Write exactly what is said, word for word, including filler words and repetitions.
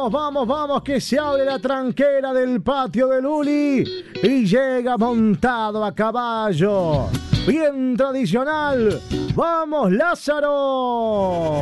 Vamos, vamos, vamos, que se abre la tranquera del patio de Luli y llega montado a caballo. Bien tradicional. ¡Vamos, Lázaro!